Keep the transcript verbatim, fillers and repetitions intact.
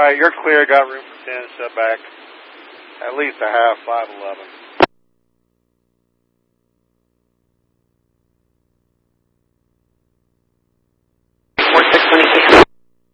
right, you're clear. Got room for ten. Step back. At least a half, five eleven.